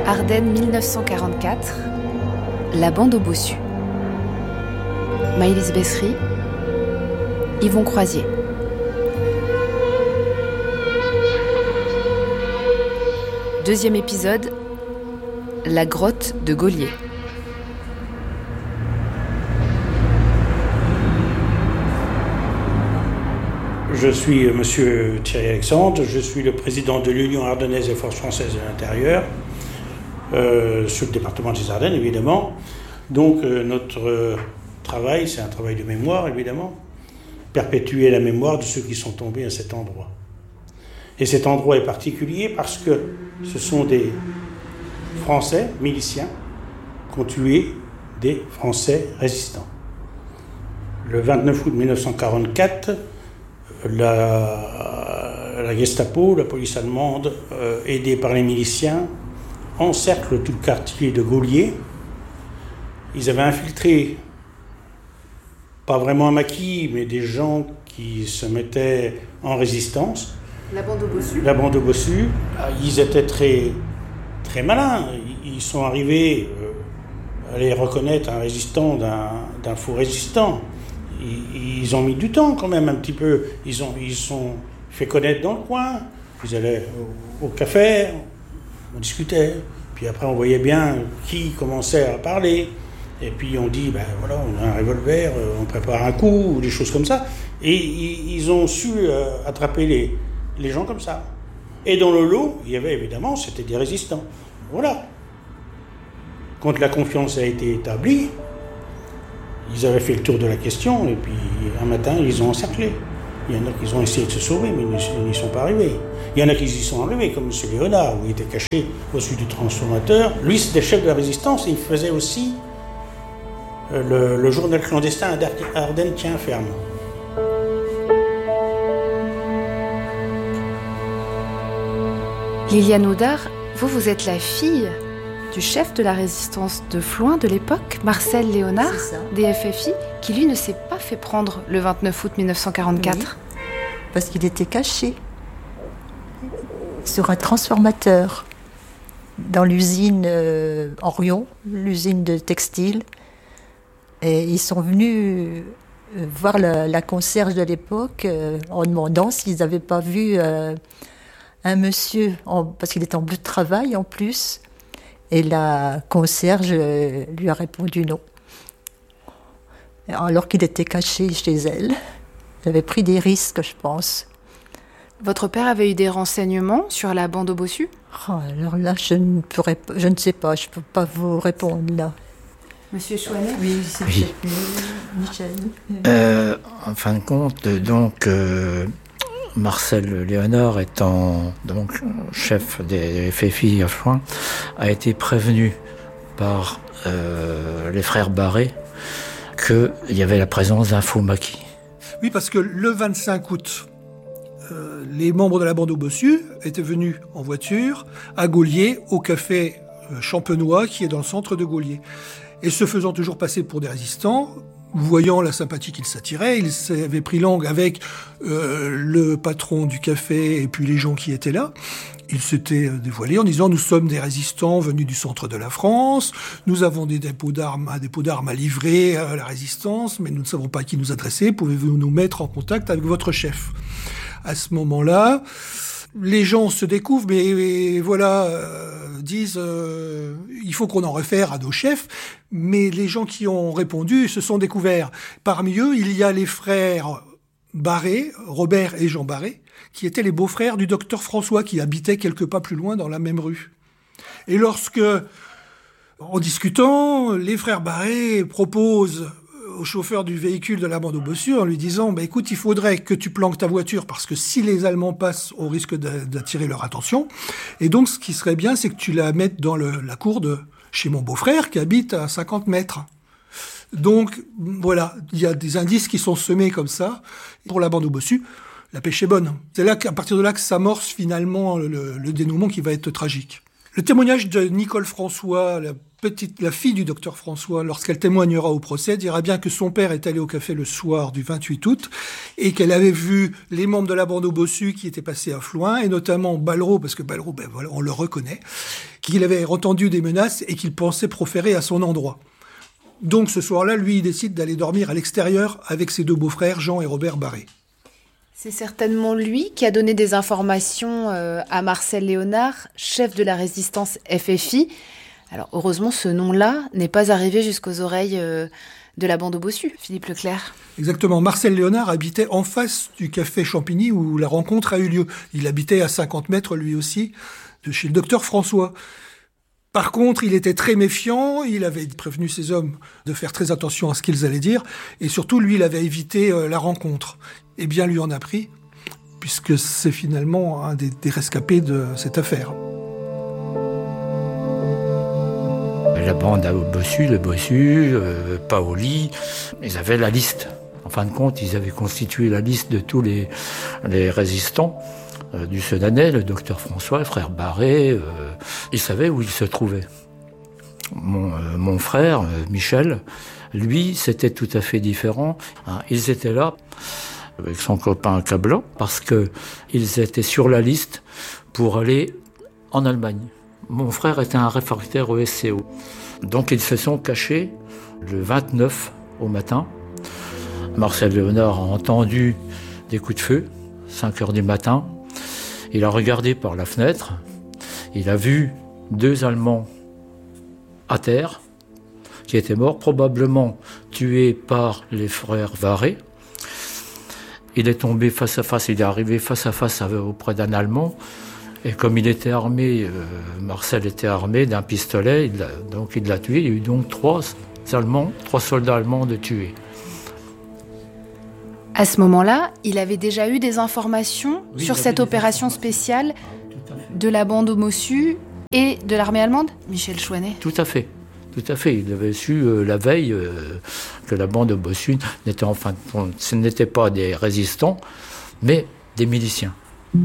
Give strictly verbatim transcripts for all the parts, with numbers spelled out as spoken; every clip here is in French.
Ardennes mille neuf cent quarante-quatre, la bande au bossu. Maëlys Bessery, Yvon Croisier. Deuxième épisode, la grotte de Gaulier. Je suis monsieur Thierry Alexandre, je suis le président de l'Union ardennaise des forces françaises de l'intérieur, euh, sur le département des Ardennes évidemment. Donc euh, notre euh, travail, c'est un travail de mémoire évidemment, perpétuer la mémoire de ceux qui sont tombés à cet endroit. Et cet endroit est particulier parce que ce sont des Français miliciens qui ont tué des Français résistants. Le vingt-neuf août mille neuf cent quarante-quatre, la, la Gestapo, la police allemande, euh, aidée par les miliciens, encercle tout le quartier de Gaulier. Ils avaient infiltré, pas vraiment un maquis, mais des gens qui se mettaient en résistance. La bande au bossu. La bande au bossu. Ils étaient très, très malins. Ils sont arrivés euh, à les reconnaître un résistant d'un, d'un faux résistant. Ils, ils ont mis du temps quand même un petit peu. Ils ont, ils sont fait connaître dans le coin. Ils allaient au, au café, on discutait. Puis après on voyait bien qui commençait à parler. Et puis on dit, ben voilà, on a un revolver, on prépare un coup, ou des choses comme ça. Et ils, ils ont su euh, attraper les, les gens comme ça. Et dans le lot, il y avait évidemment, c'était des résistants. Voilà. Quand la confiance a été établie, ils avaient fait le tour de la question, et puis un matin, ils ont encerclé. Il y en a qui ont essayé de se sauver, mais ils n'y sont pas arrivés. Il y en a qui y sont arrivés, comme M. Léonard, où il était caché au-dessus du transformateur. Lui, c'était chef de la résistance, et il faisait aussi le, le journal clandestin à Ardennes tient ferme. Liliane Audard, vous, vous êtes la fille du chef de la résistance de Floins de l'époque, Marcel Léonard, des F F I, qui lui ne s'est pas fait prendre le vingt-neuf août mille neuf cent quarante-quatre. Oui, parce qu'il était caché sur un transformateur dans l'usine euh, Orion, l'usine de textile. Et ils sont venus voir la, la concierge de l'époque euh, en demandant s'ils n'avaient pas vu euh, un monsieur, en, parce qu'il était en bleu de travail en plus. Et la concierge euh, lui a répondu non. Alors qu'il était caché chez elle. Il avait pris des risques, je pense. Votre père avait eu des renseignements sur la bande au bossu ? Oh, alors là, je ne, pourrais, je ne sais pas, je ne peux pas vous répondre là. Monsieur Chouanet ? Oui, c'est oui. Michel. Euh, en fin de compte, donc, euh, Marcel Léonard, étant donc chef des F F I à Floins, a été prévenu par euh, les frères Barré qu'il y avait la présence d'un faux maquis. Oui, parce que le vingt-cinq août, euh, les membres de la bande au bossu étaient venus en voiture à Gaulier, au café euh, Champenois, qui est dans le centre de Gaulier. Et se faisant toujours passer pour des résistants, voyant la sympathie qu'ils s'attiraient, ils s'avaient pris langue avec euh, le patron du café et puis les gens qui étaient là. Ils s'étaient dévoilés en disant « Nous sommes des résistants venus du centre de la France, nous avons des dépôts d'armes, un dépôt d'armes à livrer à la résistance, mais nous ne savons pas à qui nous adresser, pouvez-vous nous mettre en contact avec votre chef ?» À ce moment-là, les gens se découvrent, mais et voilà, euh, disent euh, il faut qu'on en réfère à nos chefs, mais les gens qui ont répondu se sont découverts. Parmi eux, il y a les frères Barré, Robert et Jean Barré, qui étaient les beaux-frères du docteur François, qui habitait quelques pas plus loin dans la même rue. Et lorsque, en discutant, les frères Barré proposent au chauffeur du véhicule de la bande au bossu en lui disant bah, « Écoute, il faudrait que tu planques ta voiture parce que si les Allemands passent, on risque d'attirer leur attention. Et donc, ce qui serait bien, c'est que tu la mettes dans le, la cour de chez mon beau-frère qui habite à cinquante mètres. » Donc, voilà, il y a des indices qui sont semés comme ça. Pour la bande au bossu, la pêche est bonne. C'est là qu'à partir de là que s'amorce finalement le, le dénouement qui va être tragique. Le témoignage de Nicole François, la petite, la fille du docteur François, lorsqu'elle témoignera au procès, dira bien que son père est allé au café le soir du vingt-huit août et qu'elle avait vu les membres de la bande au bossu qui étaient passés à Floing, et notamment Ballereau, parce que Ballereau, ben voilà, on le reconnaît, qu'il avait entendu des menaces et qu'il pensait proférer à son endroit. Donc ce soir-là, lui, il décide d'aller dormir à l'extérieur avec ses deux beaux-frères, Jean et Robert Barré. C'est certainement lui qui a donné des informations euh, à Marcel Léonard, chef de la résistance F F I. Alors heureusement, ce nom-là n'est pas arrivé jusqu'aux oreilles euh, de la bande au bossu, Philippe Leclerc. Exactement. Marcel Léonard habitait en face du café Champigny où la rencontre a eu lieu. Il habitait à cinquante mètres, lui aussi, de chez le docteur François. Par contre, il était très méfiant, il avait prévenu ses hommes de faire très attention à ce qu'ils allaient dire, et surtout, lui, il avait évité euh, la rencontre. Et bien, lui en a pris, puisque c'est finalement un des, des rescapés de cette affaire. La bande au bossu, le bossu, euh, Paoli, ils avaient la liste. En fin de compte, ils avaient constitué la liste de tous les, les résistants euh, du Sedanais, le docteur François, le frère Barré, euh, ils savaient où ils se trouvaient. Mon, euh, mon frère, euh, Michel, lui, c'était tout à fait différent. Hein, ils étaient là avec son copain Cablan parce qu'ils étaient sur la liste pour aller en Allemagne. Mon frère était un réfractaire au S C O. Donc ils se sont cachés le vingt-neuf au matin. Marcel Léonard a entendu des coups de feu, cinq heures du matin. Il a regardé par la fenêtre. Il a vu deux Allemands à terre qui étaient morts, probablement tués par les frères Varé. Il est tombé face à face, il est arrivé face à face auprès d'un Allemand. Et comme il était armé, euh, Marcel était armé d'un pistolet, il l'a, donc il l'a tué. Il y a eu donc trois Allemands, trois soldats allemands de tués. À ce moment-là, il avait déjà eu des informations oui, sur cette opération spéciale de la bande au bossu et de l'armée allemande, Michel Chouanet. Tout à fait, tout à fait. Il avait su euh, la veille euh, que la bande au bossu n'était en fin de compte, ce n'était pas des résistants, mais des miliciens.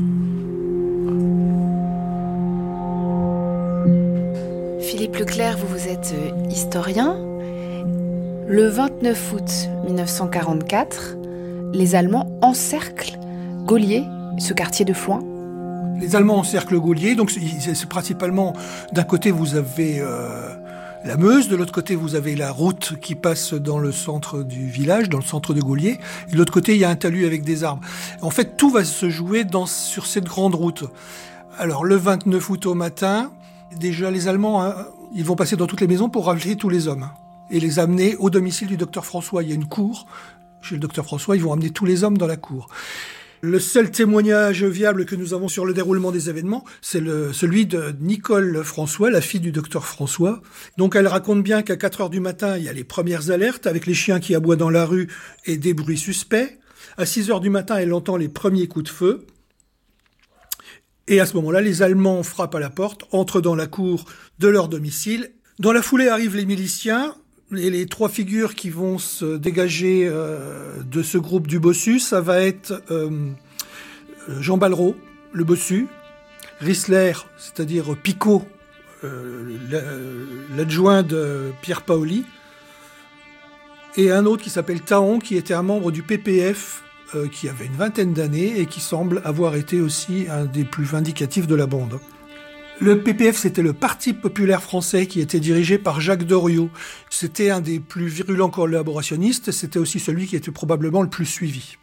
Philippe Leclerc, vous, vous êtes historien. Le vingt-neuf août mille neuf cent quarante-quatre, les Allemands encerclent Gaulier, ce quartier de Floing. Les Allemands encerclent Gaulier, donc c'est, c'est principalement, d'un côté vous avez euh, la Meuse, de l'autre côté vous avez la route qui passe dans le centre du village, dans le centre de Gaulier, et de l'autre côté il y a un talus avec des arbres. En fait, tout va se jouer dans, sur cette grande route. Alors le vingt-neuf août au matin, déjà les Allemands, hein, ils vont passer dans toutes les maisons pour ramener tous les hommes et les amener au domicile du docteur François. Il y a une cour. Chez le docteur François, ils vont amener tous les hommes dans la cour. Le seul témoignage viable que nous avons sur le déroulement des événements, c'est le, celui de Nicole François, la fille du docteur François. Donc elle raconte bien qu'à quatre heures du matin, il y a les premières alertes avec les chiens qui aboient dans la rue et des bruits suspects. À six heures du matin, elle entend les premiers coups de feu. Et à ce moment-là, les Allemands frappent à la porte, entrent dans la cour de leur domicile. Dans la foulée arrivent les miliciens. Et les trois figures qui vont se dégager euh, de ce groupe du bossu, ça va être euh, Jean Ballereau, le bossu, Rissler, c'est-à-dire Picot, euh, l'adjoint de Pierre Paoli, et un autre qui s'appelle Taon, qui était un membre du P P F, euh, qui avait une vingtaine d'années et qui semble avoir été aussi un des plus vindicatifs de la bande. Le P P F, c'était le Parti populaire français qui était dirigé par Jacques Doriot. C'était un des plus virulents collaborationnistes, c'était aussi celui qui était probablement le plus suivi.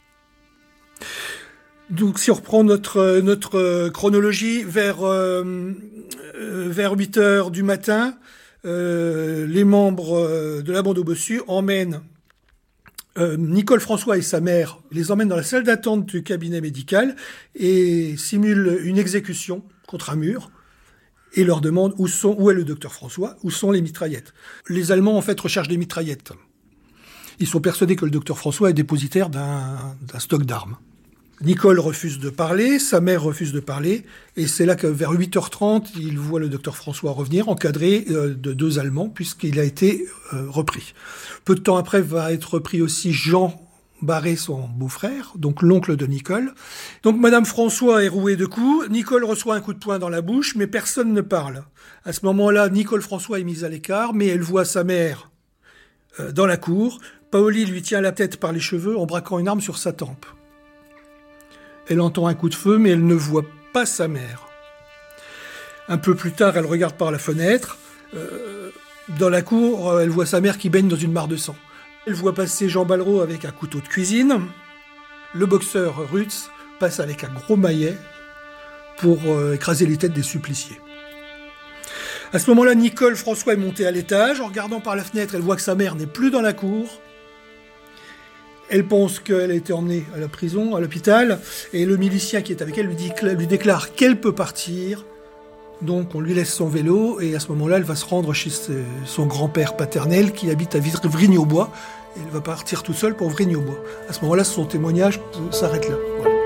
Donc si on reprend notre, notre chronologie, vers, euh, vers huit heures du matin, euh, les membres de la bande au bossu emmènent euh, Nicole François et sa mère, les emmènent dans la salle d'attente du cabinet médical et simulent une exécution contre un mur. Et leur demande où, sont, où est le docteur François, où sont les mitraillettes. Les Allemands, en fait, recherchent des mitraillettes. Ils sont persuadés que le docteur François est dépositaire d'un, d'un stock d'armes. Nicole refuse de parler, sa mère refuse de parler, et c'est là que vers huit heures trente, il voit le docteur François revenir, encadré euh, de deux Allemands, puisqu'il a été euh, repris. Peu de temps après va être repris aussi Jean Barré, son beau-frère, donc l'oncle de Nicole. Donc Madame François est rouée de coups, Nicole reçoit un coup de poing dans la bouche, mais personne ne parle. À ce moment-là, Nicole François est mise à l'écart, mais elle voit sa mère euh, dans la cour. Paoli lui tient la tête par les cheveux en braquant une arme sur sa tempe. Elle entend un coup de feu, mais elle ne voit pas sa mère. Un peu plus tard, elle regarde par la fenêtre. Euh, dans la cour, elle voit sa mère qui baigne dans une mare de sang. Elle voit passer Jean Ballereau avec un couteau de cuisine. Le boxeur Rutz passe avec un gros maillet pour euh, écraser les têtes des suppliciés. À ce moment-là, Nicole François est montée à l'étage. En regardant par la fenêtre, elle voit que sa mère n'est plus dans la cour. Elle pense qu'elle a été emmenée à la prison, à l'hôpital. Et le milicien qui est avec elle lui, dit, lui déclare qu'elle peut partir. Donc on lui laisse son vélo et à ce moment-là, elle va se rendre chez son grand-père paternel qui habite à Vrigny-au-Bois. Et elle va partir toute seule pour Vrigny-au-Bois. À ce moment-là, son témoignage s'arrête là. Voilà.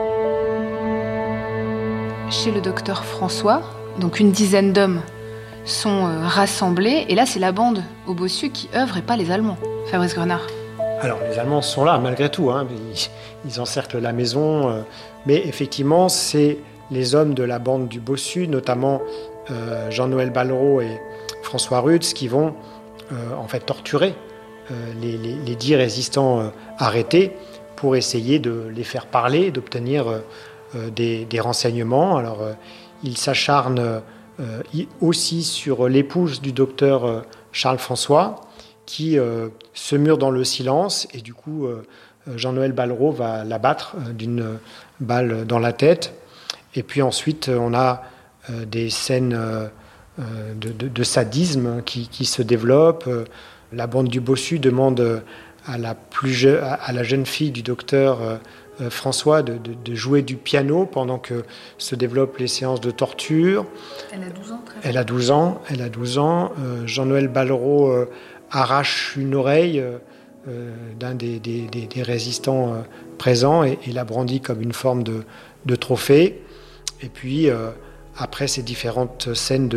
Chez le docteur François, donc une dizaine d'hommes sont euh, rassemblés. Et là, c'est la bande au bossu qui œuvre et pas les Allemands. Fabrice Grenard. Alors les Allemands sont là malgré tout. Hein. Ils, ils encerclent la maison. Euh, mais effectivement, c'est les hommes de la bande du bossu, notamment euh, Jean-Noël Ballereau et François Rutz, qui vont euh, en fait torturer euh, les, les, les dix résistants euh, arrêtés pour essayer de les faire parler, d'obtenir euh, des, des renseignements. Alors euh, ils s'acharnent euh, aussi sur l'épouse du docteur euh, Charles François, qui euh, se mure dans le silence, et du coup euh, Jean-Noël Ballereau va l'abattre euh, d'une balle dans la tête. Et puis ensuite, on a euh, des scènes euh, de, de, de sadisme qui, qui se développent. La bande du bossu demande à la, plus je, à la jeune fille du docteur euh, François de, de, de jouer du piano pendant que se développent les séances de torture. Elle a douze ans, très Elle a douze ans. Elle a douze ans. Euh, Jean-Noël Ballereau euh, arrache une oreille euh, d'un des, des, des, des résistants euh, présents et, et la brandit comme une forme de, de trophée. Et puis, euh, après ces différentes scènes de